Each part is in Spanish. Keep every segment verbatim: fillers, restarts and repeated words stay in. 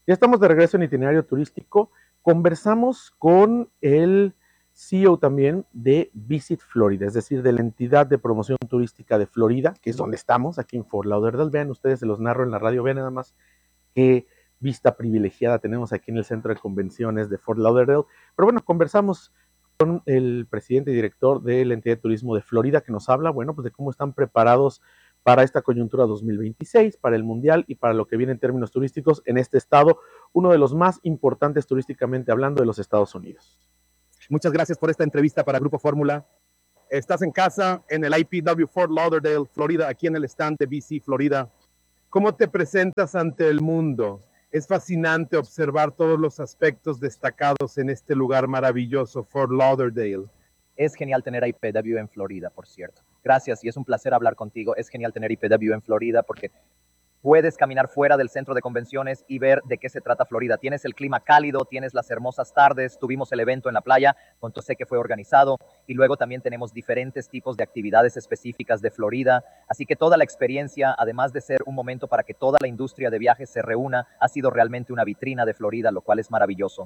Ya estamos de regreso en Itinerario Turístico. Conversamos con el C E O también de Visit Florida, es decir, de la entidad de promoción turística de Florida, que es donde estamos, aquí en Fort Lauderdale. Vean ustedes, se los narro en la radio, vean nada más qué vista privilegiada tenemos aquí en el centro de convenciones de Fort Lauderdale. Pero bueno, conversamos con el presidente y director de la entidad de turismo de Florida, que nos habla, bueno, pues de cómo están preparados para esta coyuntura dos mil veintiséis, para el Mundial y para lo que viene en términos turísticos en este estado, uno de los más importantes turísticamente hablando de los Estados Unidos. Muchas gracias por esta entrevista para Grupo Fórmula. Estás en casa, en el I P W Fort Lauderdale, Florida, aquí en el stand de V C Florida. ¿Cómo te presentas ante el mundo? Es fascinante observar todos los aspectos destacados en este lugar maravilloso, Fort Lauderdale. Es genial tener a I P W en Florida, por cierto. Gracias y es un placer hablar contigo. Es genial tener I P W en Florida porque puedes caminar fuera del centro de convenciones y ver de qué se trata Florida. Tienes el clima cálido, tienes las hermosas tardes, tuvimos el evento en la playa, con sé que fue organizado, y luego también tenemos diferentes tipos de actividades específicas de Florida. Así que toda la experiencia, además de ser un momento para que toda la industria de viajes se reúna, ha sido realmente una vitrina de Florida, lo cual es maravilloso.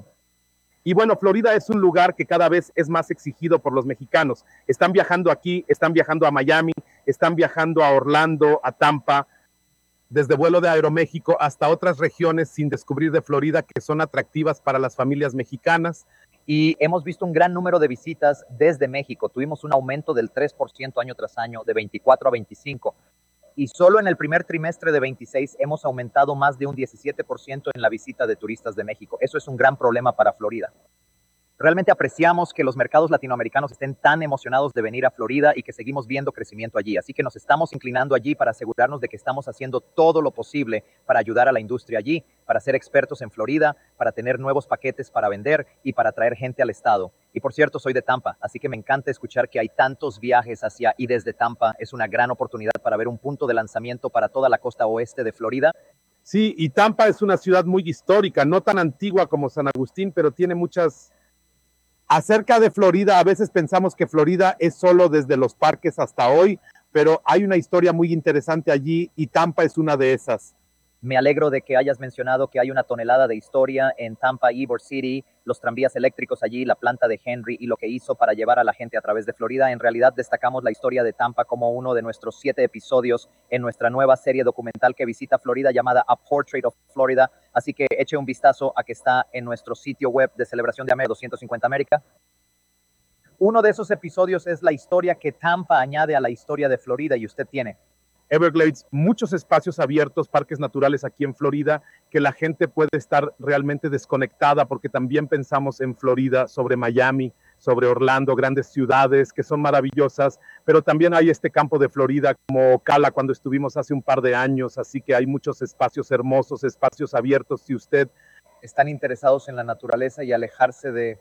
Y bueno, Florida es un lugar que cada vez es más exigido por los mexicanos. Están viajando aquí, están viajando a Miami, están viajando a Orlando, a Tampa, desde vuelo de Aeroméxico hasta otras regiones sin descubrir de Florida que son atractivas para las familias mexicanas. Y hemos visto un gran número de visitas desde México. Tuvimos un aumento del tres por ciento año tras año, de veinticuatro a veinticinco. Y solo en el primer trimestre de veintiséis hemos aumentado más de un diecisiete por ciento en la visita de turistas de México. Eso es un gran problema para Florida. Realmente apreciamos que los mercados latinoamericanos estén tan emocionados de venir a Florida y que seguimos viendo crecimiento allí. Así que nos estamos inclinando allí para asegurarnos de que estamos haciendo todo lo posible para ayudar a la industria allí, para ser expertos en Florida, para tener nuevos paquetes para vender y para traer gente al estado. Y por cierto, soy de Tampa, así que me encanta escuchar que hay tantos viajes hacia y desde Tampa. Es una gran oportunidad para ver un punto de lanzamiento para toda la costa oeste de Florida. Sí, y Tampa es una ciudad muy histórica, no tan antigua como San Agustín, pero tiene muchas... Acerca de Florida, a veces pensamos que Florida es solo desde los parques hasta hoy, pero hay una historia muy interesante allí y Tampa es una de esas. Me alegro de que hayas mencionado que hay una tonelada de historia en Tampa, Ybor City, los tranvías eléctricos allí, la planta de Henry y lo que hizo para llevar a la gente a través de Florida. En realidad destacamos la historia de Tampa como uno de nuestros siete episodios en nuestra nueva serie documental que visita Florida llamada A Portrait of Florida. Así que eche un vistazo a que está en nuestro sitio web de Celebración de América doscientos cincuenta América. Uno de esos episodios es la historia que Tampa añade a la historia de Florida y usted tiene Everglades, muchos espacios abiertos, parques naturales aquí en Florida, que la gente puede estar realmente desconectada porque también pensamos en Florida, sobre Miami, sobre Orlando, grandes ciudades que son maravillosas, pero también hay este campo de Florida como Ocala cuando estuvimos hace un par de años, así que hay muchos espacios hermosos, espacios abiertos. Si usted están interesados en la naturaleza y alejarse de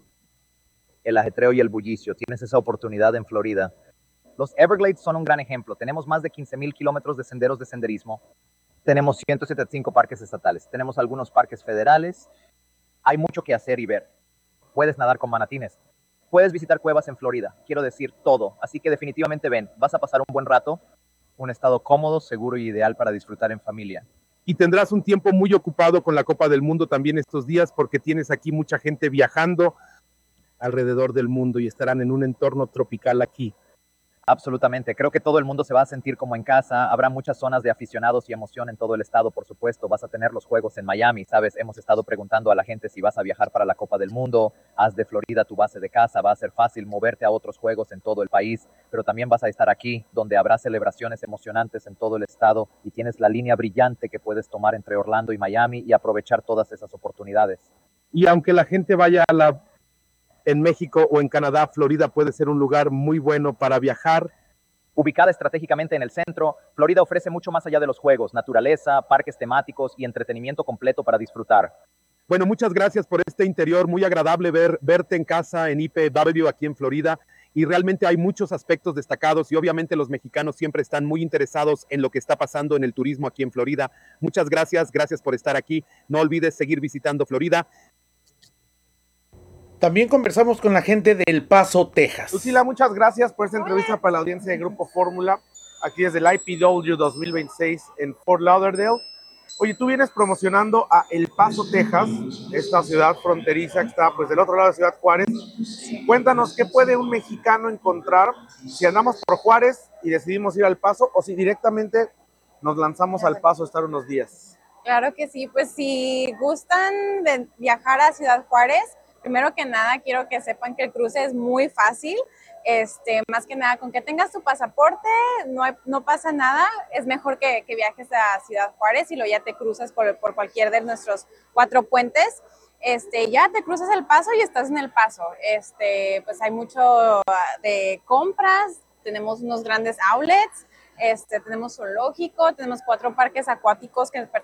el ajetreo y el bullicio, tienes esa oportunidad en Florida. Los Everglades son un gran ejemplo. Tenemos más de quince mil kilómetros de senderos de senderismo. Tenemos ciento setenta y cinco parques estatales. Tenemos algunos parques federales. Hay mucho que hacer y ver. Puedes nadar con manatines. Puedes visitar cuevas en Florida. Quiero decir, todo. Así que definitivamente ven. Vas a pasar un buen rato. Un estado cómodo, seguro y ideal para disfrutar en familia. Y tendrás un tiempo muy ocupado con la Copa del Mundo también estos días porque tienes aquí mucha gente viajando alrededor del mundo y estarán en un entorno tropical aquí. Absolutamente, creo que todo el mundo se va a sentir como en casa, habrá muchas zonas de aficionados y emoción en todo el estado, por supuesto, vas a tener los juegos en Miami, sabes, hemos estado preguntando a la gente si vas a viajar para la Copa del Mundo, haz de Florida tu base de casa, va a ser fácil moverte a otros juegos en todo el país, pero también vas a estar aquí, donde habrá celebraciones emocionantes en todo el estado y tienes la línea brillante que puedes tomar entre Orlando y Miami y aprovechar todas esas oportunidades. Y aunque la gente vaya a la en México o en Canadá, Florida puede ser un lugar muy bueno para viajar. Ubicada estratégicamente en el centro, Florida ofrece mucho más allá de los juegos, naturaleza, parques temáticos y entretenimiento completo para disfrutar. Bueno, muchas gracias por este interior, muy agradable ver, verte en casa en I P W aquí en Florida y realmente hay muchos aspectos destacados y obviamente los mexicanos siempre están muy interesados en lo que está pasando en el turismo aquí en Florida. Muchas gracias, gracias por estar aquí. No olvides seguir visitando Florida. También conversamos con la gente de El Paso, Texas. Lucila, muchas gracias por esta entrevista para la audiencia de Grupo Fórmula, aquí desde el I P W dos mil veintiséis en Fort Lauderdale. Oye, tú vienes promocionando a El Paso, Texas, esta ciudad fronteriza que está pues del otro lado de Ciudad Juárez. Cuéntanos, ¿qué puede un mexicano encontrar si andamos por Juárez y decidimos ir al Paso o si directamente nos lanzamos al Paso a estar unos días? Claro que sí, pues si gustan de viajar a Ciudad Juárez, primero que nada quiero que sepan que el cruce es muy fácil. Este, más que nada, con que tengas tu pasaporte, no, hay, no pasa nada. Es mejor que, que viajes a Ciudad Juárez y luego ya te cruzas por, por cualquier de nuestros cuatro puentes. Este, ya te cruzas el Paso y estás en el Paso. Este, pues hay mucho de compras, tenemos unos grandes outlets, este, tenemos zoológico, tenemos cuatro parques acuáticos que